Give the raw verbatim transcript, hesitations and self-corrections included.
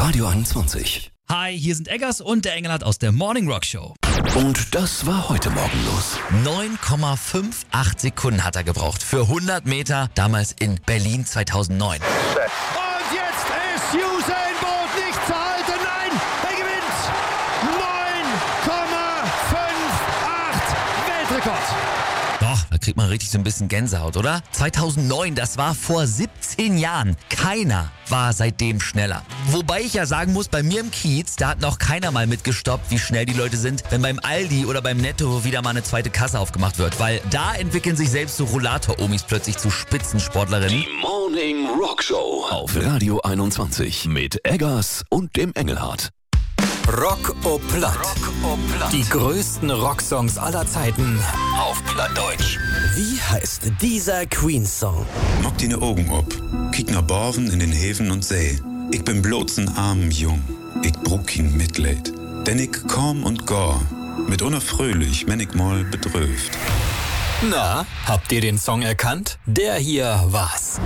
Radio einundzwanzig. Hi, hier sind Eggers und der Engelhardt aus der Morning Rock Show. Und das war heute Morgen los. neun Komma acht Sekunden hat er gebraucht für hundert Meter, damals in Berlin zweitausendneun. Und jetzt ist Usain Bolt nicht zu halten. Nein, er gewinnt. neun Komma acht Weltrekord. Doch, da kriegt man richtig so ein bisschen Gänsehaut, oder? zweitausendneun, das war vor siebzehn Jahren. Keiner war seitdem schneller. Wobei ich ja sagen muss, bei mir im Kiez, da hat noch keiner mal mitgestoppt, wie schnell die Leute sind, wenn beim Aldi oder beim Netto wieder mal eine zweite Kasse aufgemacht wird. Weil da entwickeln sich selbst so Rollator-Omis plötzlich zu Spitzensportlerinnen. Die Morning Rock Show auf Radio einundzwanzig mit Eggers und dem Engelhardt. Rock o Platt. Die größten Rocksongs aller Zeiten Auf Plattdeutsch. Wie heißt dieser Queen-Song? Maak die Augen op, kiek naar boven in den Heven und seh. Ik ben bloot een arm Jung, ik broek geen Mitleid. Denn ik komm und go, mit unerfröhlich, wenn ik mal bedröft. Na, habt ihr den Song erkannt? Der hier war's.